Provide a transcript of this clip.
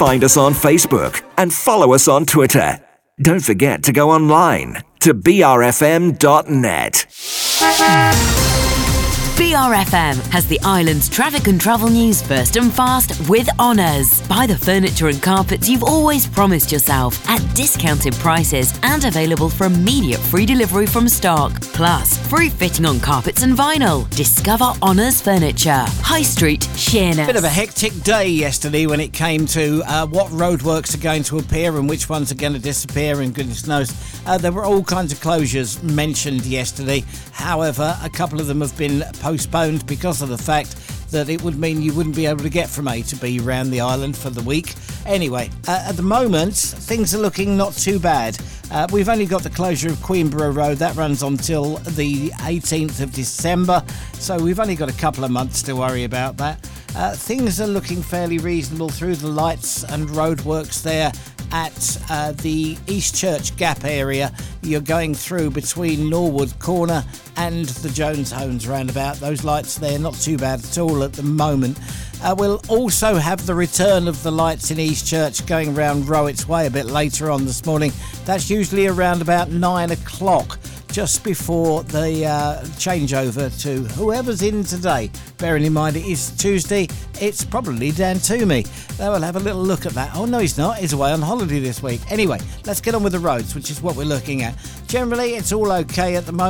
Find us on Facebook and follow us on Twitter. Don't forget to go online to brfm.net. BRFM has the island's traffic and travel news first and fast with Honours. Buy the furniture and carpets you've always promised yourself at discounted prices and available for immediate free delivery from stock. Plus, free fitting on carpets and vinyl. Discover Honours Furniture. High Street, Sheerness. Bit of a hectic day yesterday when it came to what roadworks are going to appear and which ones are going to disappear, and goodness knows. There were all kinds of closures mentioned yesterday. However, a couple of them have been postponed because of the fact that it would mean you wouldn't be able to get from A to B around the island for the week. Anyway, at the moment, things are looking not too bad. We've only got the closure of Queenborough Road. That runs until the 18th of December, so we've only got a couple of months to worry about that. Things are looking fairly reasonable through the lights and roadworks there at the East Church Gap area. You're going through between Norwood Corner and the Jones Homes roundabout. Those lights there, not too bad at all at the moment. We'll also have the return of the lights in East Church going round Rowitts Way a bit later on this morning. That's usually around about 9 o'clock, just before the changeover to whoever's in today. Bearing in mind it is Tuesday, it's probably Dan Toomey. We'll have a little look at that. Oh no, he's not. He's away on holiday this week. Anyway, let's get on with the roads, which is what we're looking at. Generally, it's all okay at the moment.